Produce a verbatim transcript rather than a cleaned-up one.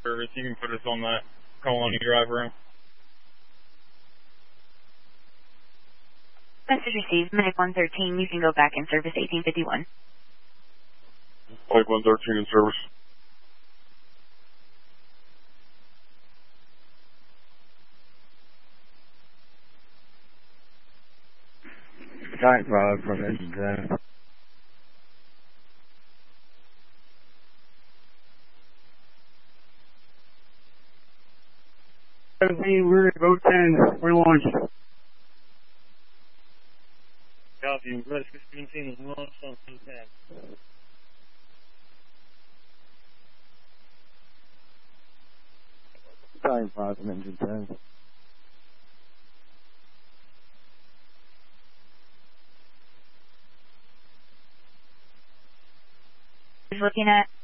service. You can put us on that Colony Drive room. Message received, Minute one thirteen. You can go back in service eighteen fifty-one. Mike one thirteen in service. Type Rob from Engine ten. seventeen, we're at boat ten. We're launched. Copy. Rescue seventeen is launched on boat ten. Type Rob from Engine ten. Looking at